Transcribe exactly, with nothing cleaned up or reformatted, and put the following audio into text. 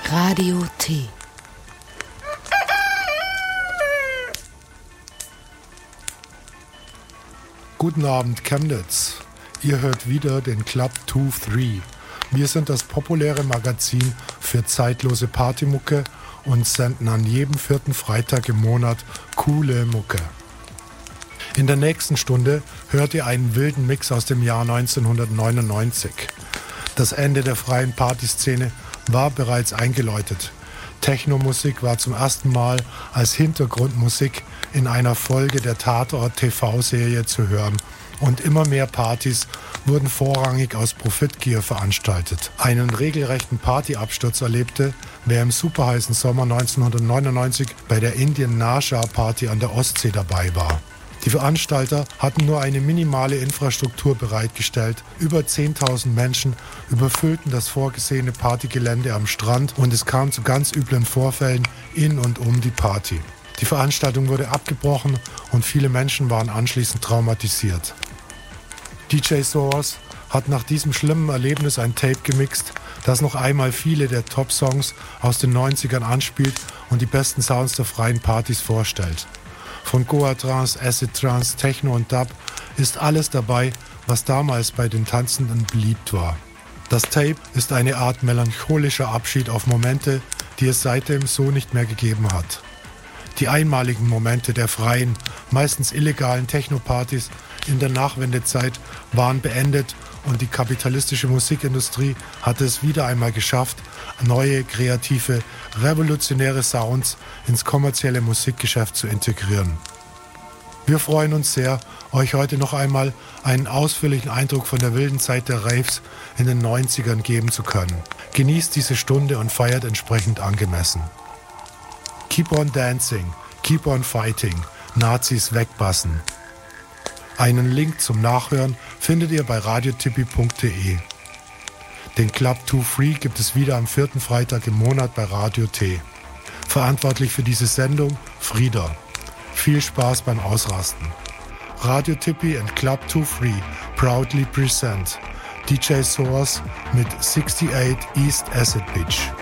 Radio T. Guten Abend, Chemnitz. Ihr hört wieder den Club zwei drei. Wir sind das populäre Magazin für zeitlose Partymucke und senden an jedem vierten Freitag im Monat coole Mucke. In der nächsten Stunde hört ihr einen wilden Mix aus dem Jahr neunzehnhundertneunundneunzig. Das Ende der freien Partyszene war bereits eingeläutet. Technomusik war zum ersten Mal als Hintergrundmusik in einer Folge der Tatort-T V-Serie zu hören und immer mehr Partys wurden vorrangig aus Profitgier veranstaltet. Einen regelrechten Partyabsturz erlebte, wer im superheißen Sommer neunzehnhundertneunundneunzig bei der Indian Nasha Party an der Ostsee dabei war. Die Veranstalter hatten nur eine minimale Infrastruktur bereitgestellt. Über zehntausend Menschen überfüllten das vorgesehene Partygelände am Strand und es kam zu ganz üblen Vorfällen in und um die Party. Die Veranstaltung wurde abgebrochen und viele Menschen waren anschließend traumatisiert. D J Source hat nach diesem schlimmen Erlebnis ein Tape gemixt, das noch einmal viele der Top-Songs aus den neunzigern anspielt und die besten Sounds der freien Partys vorstellt. Von Goa Trance, Acid Trance, Techno und Dub ist alles dabei, was damals bei den Tanzenden beliebt war. Das Tape ist eine Art melancholischer Abschied auf Momente, die es seitdem so nicht mehr gegeben hat. Die einmaligen Momente der freien, meistens illegalen Techno-Partys in der Nachwendezeit waren beendet und die kapitalistische Musikindustrie hatte es wieder einmal geschafft, neue, kreative, revolutionäre Sounds ins kommerzielle Musikgeschäft zu integrieren. Wir freuen uns sehr, euch heute noch einmal einen ausführlichen Eindruck von der wilden Zeit der Raves in den neunzigern geben zu können. Genießt diese Stunde und feiert entsprechend angemessen. Keep on dancing, keep on fighting, Nazis wegbassen. Einen Link zum Nachhören findet ihr bei radiotippi punkt de. Den Club zwei drei gibt es wieder am vierten Freitag im Monat bei Radio T. Verantwortlich für diese Sendung Frieda. Viel Spaß beim Ausrasten. Radio Tippi and Club zwei drei proudly present D J Source mit sixty-eight East Acid Beach.